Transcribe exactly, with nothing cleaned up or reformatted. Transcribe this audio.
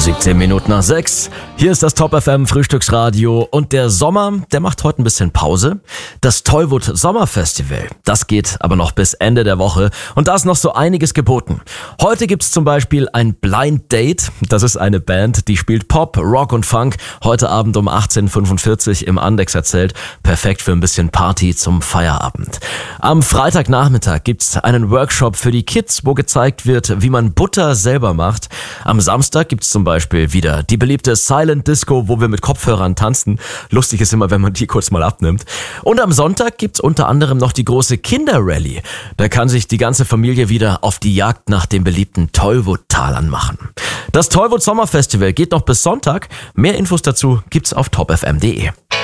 siebzehn Minuten nach sechs. Hier ist das Top F M Frühstücksradio und der Sommer, der macht heute ein bisschen Pause. Das Tollwood Sommerfestival, das geht aber noch bis Ende der Woche und da ist noch so einiges geboten. Heute gibt's zum Beispiel ein Blind Date. Das ist eine Band, die spielt Pop, Rock und Funk. Heute Abend um achtzehn Uhr fünfundvierzig im Andexer Zelt. Perfekt für ein bisschen Party zum Feierabend. Am Freitagnachmittag gibt's einen Workshop für die Kids, wo gezeigt wird, wie man Butter selber macht. Am Samstag gibt's zum Beispiel wieder die beliebte Silent Disco, wo wir mit Kopfhörern tanzen. Lustig ist immer, wenn man die kurz mal abnimmt. Und am Sonntag gibt's unter anderem noch die große Kinderrallye. Da kann sich die ganze Familie wieder auf die Jagd nach den beliebten Tollwood-Talern machen. Das Tollwood Sommerfestival geht noch bis Sonntag. Mehr Infos dazu gibt's auf top f m punkt d e.